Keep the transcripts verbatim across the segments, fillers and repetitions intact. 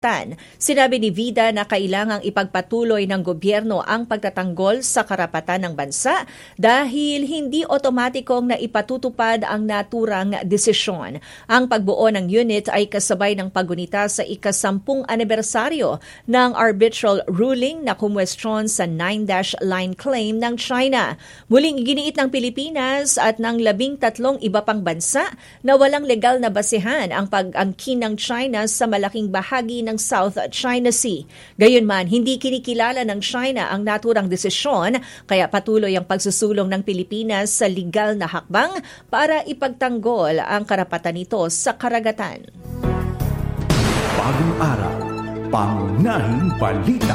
Tan. Sinabi ni Vida na kailangang ipagpatuloy ng gobyerno ang pagtatanggol sa karapatan ng bansa dahil hindi otomatikong na ipatutupad ang naturang desisyon. Ang pagbuo ng unit ay kasabay ng paggunita sa ikasampung anibersaryo ng arbitral ruling na kumwestiyon sa nine dash line claim ng China. Muling iginiit ng Pilipinas at ng labing tatlong iba pang bansa na walang legal na basehan ang pag-angkin ng China sa malaking bahagi ng ng South China Sea. Gayunman, hindi kinikilala ng China ang naturang desisyon, kaya patuloy ang pagsusulong ng Pilipinas sa legal na hakbang para ipagtanggol ang karapatan nito sa karagatan. Bagong araw, pangunahing balita.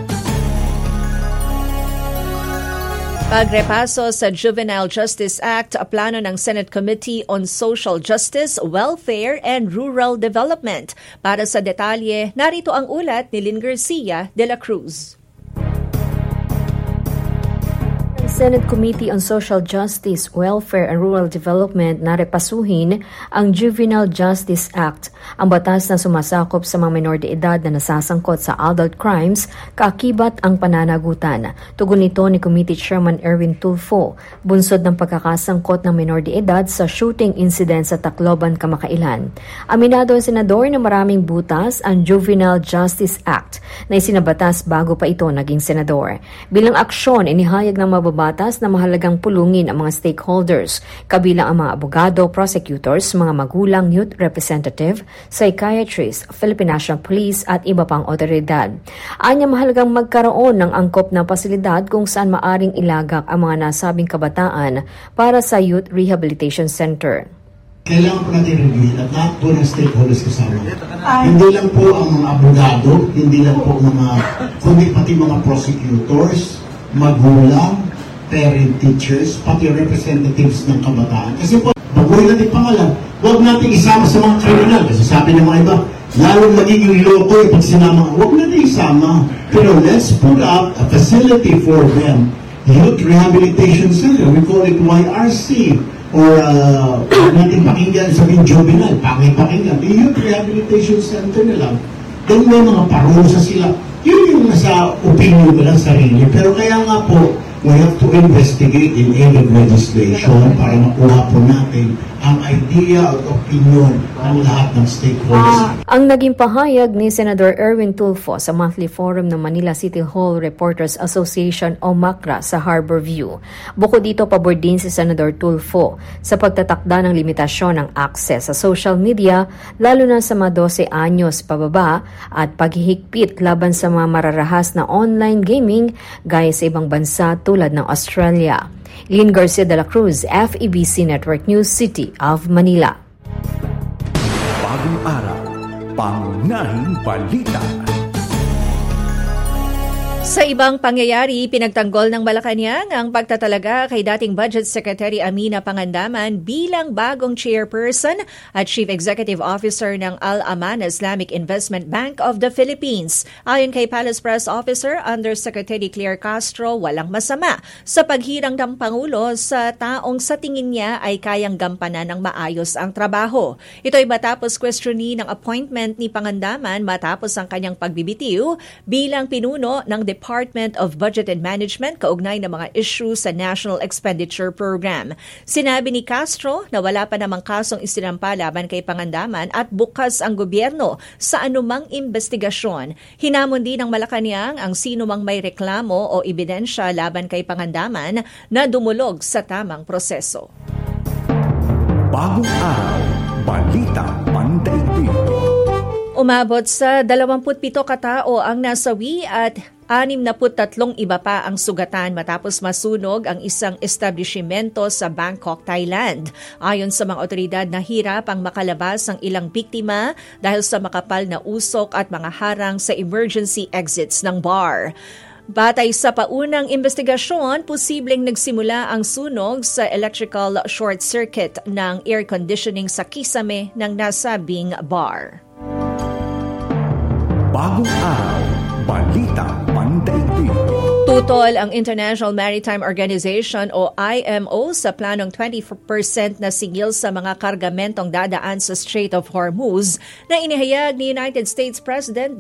Pagrepaso sa Juvenile Justice Act, plano ng Senate Committee on Social Justice, Welfare and Rural Development. Para sa detalye, narito ang ulat ni Lynn Garcia de la Cruz. Senate Committee on Social Justice, Welfare and Rural Development na repasuhin ang Juvenile Justice Act, ang batas na sumasakop sa mga menor de edad na nasasangkot sa adult crimes, kaakibat ang pananagutan. Tugon nito ni Committee Chairman Erwin Tulfo, bunsod ng pagkakasangkot ng menor de edad sa shooting incident sa Tacloban kamakailan. Aminado ang senador na maraming butas ang Juvenile Justice Act na isinabatas bago pa ito naging senador. Bilang aksyon, inihayag ng mababa na mahalagang pulungin ang mga stakeholders, kabilang ang mga abogado, prosecutors, mga magulang, youth representative, psychiatrists, Philippine National Police at iba pang otoridad. Anya mahalagang magkaroon ng angkop na pasilidad kung saan maaring ilagak ang mga nasabing kabataan para sa Youth Rehabilitation Center. Kailangan po natin reviewin at lahat po ng stakeholders kasama. Hindi lang po ang mga abogado, hindi lang po mga, kundi pati mga prosecutors, magulang, parent teachers, pati representatives ng kabataan. Kasi po, baguhin natin pangalan, huwag natin isama sa mga kriminal. Kasi sabi ng mga iba, lalong magiging loko eh pag sinama. Huwag natin isama. Pero let's put up a facility for them. Youth Rehabilitation Center, we call it Y R C. Or uh, huwag natin pakinggan, sabihin juvenile, pakipakinggan. The Youth Rehabilitation Center na lang. Then may mga parusa sila. Yun yung nasa opinion ko lang sarili. Pero kaya nga po, we have to investigate in aid of legislation para makuha po natin ang idea at opinion ng lahat ng stakeholders. Ah, ang naging pahayag ni Senator Erwin Tulfo sa monthly forum ng Manila City Hall Reporters Association o MACRA sa Harbor View. Bukod dito, pabor din si Senator Tulfo sa pagtatakda ng limitasyon ng access sa social media, lalo na sa mga twelve anyos pababa, at paghihigpit laban sa mga mararahas na online gaming gaya sa ibang bansa tulad ng Australia. Lynn Garcia de la Cruz, F E B C Network News, City of Manila. Bagong araw, pangunahing balita. Sa ibang pangyayari, pinagtanggol ng Malacanang ang pagtatalaga kay dating Budget Secretary Amina Pangandaman bilang bagong chairperson at Chief Executive Officer ng Al-Aman Islamic Investment Bank of the Philippines. Ayon kay Palace Press Officer Undersecretary Claire Castro, walang masama sa paghirang ng Pangulo sa taong sa tingin niya ay kayang gampanan ng maayos ang trabaho. Ito ay matapos questionin ng appointment ni Pangandaman matapos ang kanyang pagbibitiw bilang pinuno ng Department of Budget and Management kaugnay ng mga issue sa National Expenditure Program. Sinabi ni Castro na wala pa namang kasong isinampa laban kay Pangandaman at bukas ang gobyerno sa anumang investigasyon. Hinamon din ng Malacanang ang sino mang may reklamo o ebidensya laban kay Pangandaman na dumulog sa tamang proseso. Bagong araw, balita pandaigdig. Umabot sa dalawampu't pito katao ang nasawi at anim na tatlong iba pa ang sugatan matapos masunog ang isang establishmento sa Bangkok, Thailand. Ayon sa mga otoridad, nahirap ang makalabas ang ilang biktima dahil sa makapal na usok at mga harang sa emergency exits ng bar. Batay sa paunang investigasyon, posibleng nagsimula ang sunog sa electrical short circuit ng air conditioning sa kisame ng nasabing bar. Bagong araw, balita pandaigdig. Tutol ang International Maritime Organization o I M O sa planong twenty percent na sigil sa mga kargamentong dadaan sa Strait of Hormuz na inihayag ni United States President